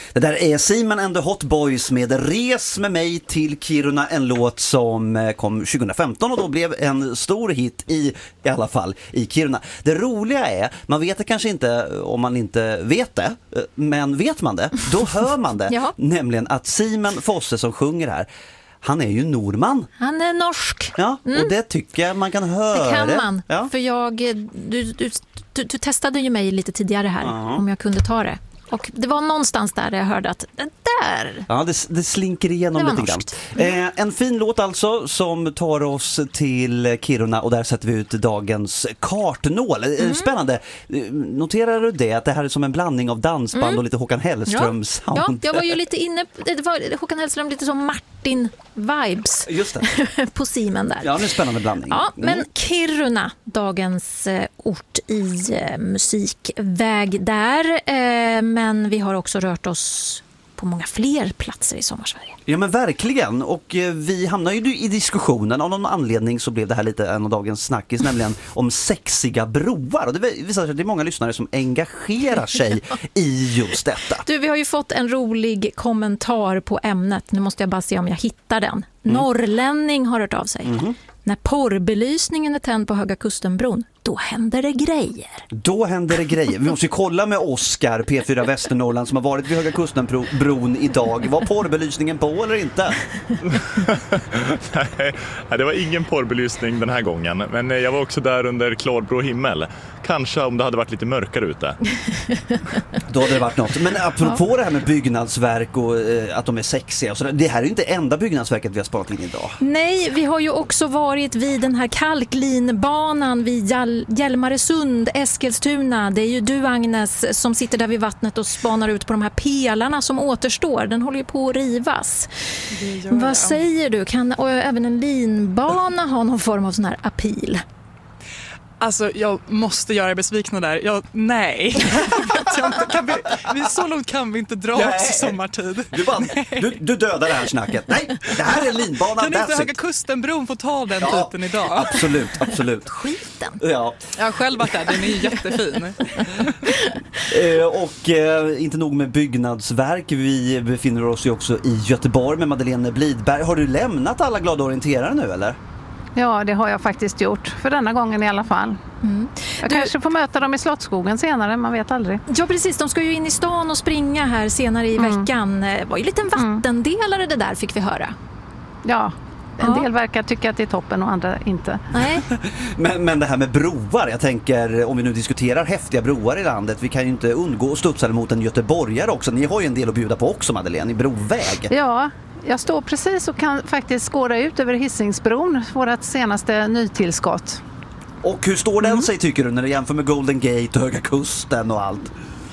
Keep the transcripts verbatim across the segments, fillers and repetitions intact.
Det där är Simon and the Hot Boys med Res med mig till Kiruna, en låt som kom tjugo femton och då blev en stor hit i, i alla fall i Kiruna. Det roliga är, man vet det kanske inte om man inte vet det, men vet man det, då hör man det. Ja. Nämligen att Simon Fosse som sjunger här, han är ju norrman. Han är norsk. Ja, och Mm. det tycker jag man kan höra. Det kan man, Ja. för jag, du, du, du, du testade ju mig lite tidigare här, Ja. om jag kunde ta det. Och det var någonstans där jag hörde att det där... Ja, det, det slinker igenom Det var lite norskt. grann. Eh, en fin låt alltså som tar oss till Kiruna och där sätter vi ut dagens kartnål. Mm. Spännande. Noterar du det? Att det här är som en blandning av dansband mm. och lite Håkan Hellströms ja. sound. Ja, jag var ju lite inne... Det var Håkan Hellström lite som Martin-vibes. Just det. På Simen där. Ja, det är en spännande blandning. Ja, men Mm. Kiruna, dagens eh, ort i eh, musikväg där. Eh, men vi har också rört oss på många fler platser i Sommarsverige. Ja, men verkligen. Och eh, vi hamnar ju i diskussionen. Av någon anledning så blev det här lite en av dagens snackis, nämligen om sexiga broar. Och det visar sig att det är många lyssnare som engagerar sig i just detta. Du, vi har ju fått en rolig kommentar på ämnet. Nu måste jag bara se om jag hittar den. Mm. Norrlänning har hört av sig. Mm. När porrbelysningen är tänd på Höga Kustenbron, då händer det grejer. Då händer det grejer. Vi måste ju kolla med Oskar, P fyra Västernorrland, som har varit vid Höga Kustenbron idag. Var porrbelysningen på eller inte? Nej, det var ingen porrbelysning den här gången. Men jag var också där under klarblå himmel. Kanske om det hade varit lite mörkare ute. Då hade det varit något. Men apropå ja. det här med byggnadsverk och eh, att de är sexiga och sådär, det här är ju inte enda byggnadsverket vi har sparat in idag. Nej, vi har ju också varit vid den här kalklinbanan vid Hjäl- Hjälmaresund, Eskilstuna. Det är ju du, Agnes, som sitter där vid vattnet och spanar ut på de här pelarna som återstår. Den håller ju på att rivas. Vad säger du? Kan och även en linbana ha någon form av sån här appeal? Alltså, jag måste göra besvikna där. Jag, nej. jag inte, kan vi, vi, så långt kan vi inte dra oss i sommartid. Du, bara, du, du dödar det här snacket. Nej, det här är linbanan. Kan inte Höga Kustenbron få ta den ja, titeln idag? Absolut, absolut. Skiten. Ja. Jag har själv varit där, den är ju jättefin. eh, och eh, inte nog med byggnadsverk. Vi befinner oss ju också i Göteborg med Madeleine Blidberg. Har du lämnat alla glada orienterare nu, eller? Ja, det har jag faktiskt gjort. För denna gången i alla fall. Mm. Jag du... kanske får möta dem i Slottsskogen senare, man vet aldrig. Ja, precis. De ska ju in i stan och springa här senare i mm. veckan. Det var ju lite en vattendelare det där, fick vi höra. Ja, en ja. del verkar tycka att det är toppen och andra inte. Nej. men, men det här med broar, jag tänker, om vi nu diskuterar häftiga broar i landet, vi kan ju inte undgå att studsa mot en göteborgare också. Ni har ju en del att bjuda på också, Madeleine, i broväg. Ja, jag står precis och kan faktiskt skåda ut över Hisingsbron, vårt senaste nytillskott. Och hur står den mm. sig, tycker du, när du jämför med Golden Gate och Höga Kusten och allt?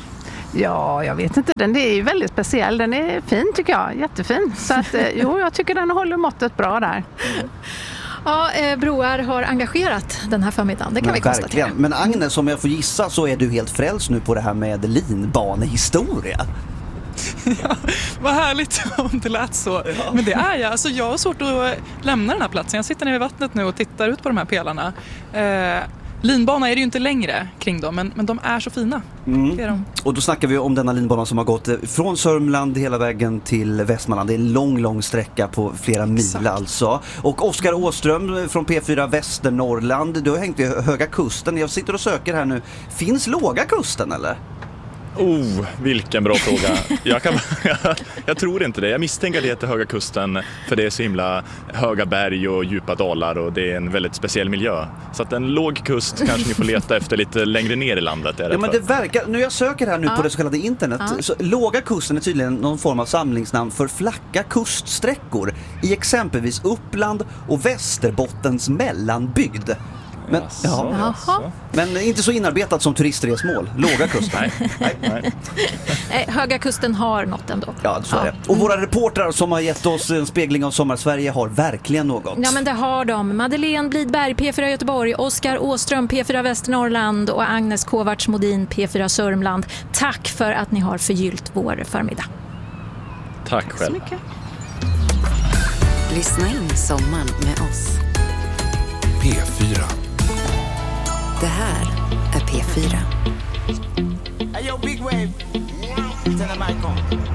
Ja, jag vet inte. Den är ju väldigt speciell. Den är fin, tycker jag. Jättefin. Så att, jo, jag tycker den håller måttet bra där. Ja, eh, broar har engagerat den här förmiddagen, det kan Men vi konstatera. Verkligen. Men Agnes, om jag får gissa så är du helt frälst nu på det här med linbanehistoria. Ja, vad härligt om det lät så. Ja. Men det är jag. Alltså, jag har svårt att lämna den här platsen. Jag sitter nere vid vattnet nu och tittar ut på de här pelarna. Eh, linbana är det ju inte längre kring dem, men, men de är så fina. Mm. Det är de. Och då snackar vi om denna linbana som har gått från Sörmland hela vägen till Västmanland. Det är en lång, lång sträcka på flera mil. Exakt. Alltså. Och Oskar Åström från P fyra Västernorrland, du har hängt vid Höga Kusten. Jag sitter och söker här nu. Finns Låga Kusten, eller? Oh, vilken bra fråga. Jag, kan, jag, jag tror inte det. Jag misstänker att det heter Höga Kusten för det är så himla höga berg och djupa dalar och det är en väldigt speciell miljö. Så att en låg kust kanske ni får leta efter lite längre ner i landet. Är det ja, men det verkar, nu jag söker här nu ja. på det så kallade internet. Ja. Så Låga Kusten är tydligen någon form av samlingsnamn för flacka kuststräckor i exempelvis Uppland och Västerbottens mellanbygd. Men, ja. Men inte så inarbetat som turistresmål. Låga kusten. Nej. Nej. Nej. Höga Kusten har något ändå. Ja, så är det. Och våra reportrar som har gett oss en spegling av Sommarsverige har verkligen något. Ja, men det har de. Madeleine Blidberg, P fyra Göteborg, Oskar Åström, P fyra Västernorrland och Agnes Kovacs-Modin, P fyra Sörmland. Tack för att ni har förgyllt vår förmiddag. Tack själv. Tack så mycket. Lyssna in sommaren med oss. P fyra. Det här är P fyra. Hey, yo, big wave. Tell them I come.